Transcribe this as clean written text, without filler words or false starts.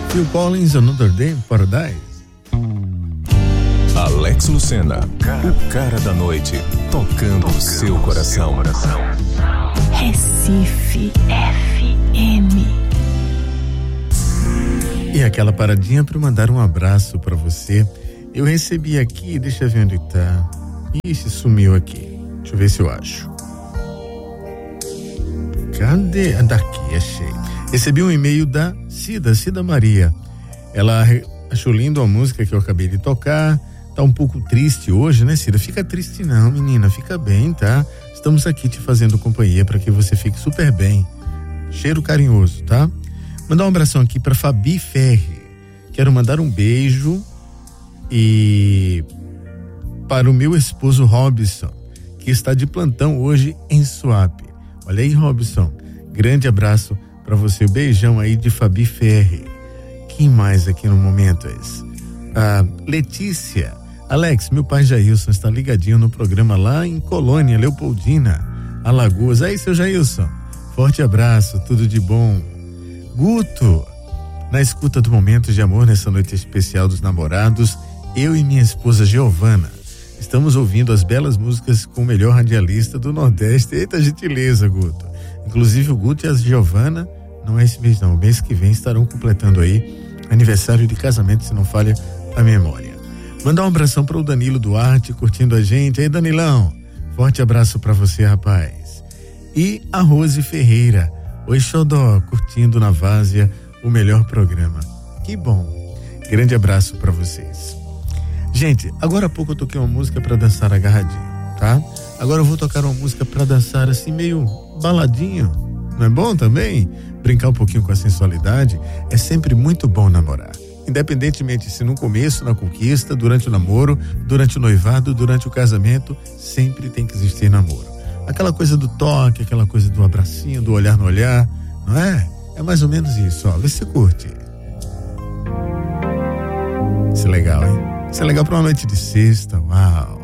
Phil Collins, Another Day in Paradise. Alex Lucena, o cara da noite, tocando o seu coração. Recife FM. E aquela paradinha para mandar um abraço para você. Eu recebi aqui, deixa eu ver onde tá. Ixi, sumiu aqui. Deixa eu ver se eu acho. Cadê? Daqui, achei. Recebi um e-mail da Cida Maria. Ela achou lindo a música que eu acabei de tocar. Tá um pouco triste hoje, né, Cida? Fica triste não, menina, fica bem, tá? Estamos aqui te fazendo companhia para que você fique super bem. Cheiro carinhoso, tá? Mandar um abração aqui para Fabi Ferri. Quero mandar um beijo e para o meu esposo Robson, que está de plantão hoje em Suape. Olha aí, Robson, grande abraço para você, um beijão aí de Fabi Ferri. Quem mais aqui no momento é esse? Letícia. Alex, meu pai Jailson está ligadinho no programa lá em Colônia, Leopoldina, Alagoas. Aí, seu Jailson, forte abraço, tudo de bom. Guto, na escuta do Momento de Amor nessa noite especial dos namorados, eu e minha esposa Giovana estamos ouvindo as belas músicas com o melhor radialista do Nordeste. Eita, gentileza, Guto. Inclusive o Guto e a Giovana, não é esse mês não, o mês que vem estarão completando aí aniversário de casamento, se não falha a memória. Mandar um abração para o Danilo Duarte curtindo a gente. Aí, Danilão, forte abraço para você, rapaz. E a Rose Ferreira. Oi, Xodó, curtindo na Várzea o melhor programa. Que bom. Grande abraço para vocês. Gente, agora há pouco eu toquei uma música para dançar agarradinho, tá? Agora eu vou tocar uma música para dançar assim meio baladinho. Não é bom também? Brincar um pouquinho com a sensualidade. É sempre muito bom namorar. Independentemente se no começo, na conquista, durante o namoro, durante o noivado, durante o casamento, sempre tem que existir namoro. Aquela coisa do toque, aquela coisa do abracinho, do olhar no olhar, não é? É mais ou menos isso, ó. Vê se você curte. Isso é legal, hein? Isso é legal pra uma noite de sexta, uau.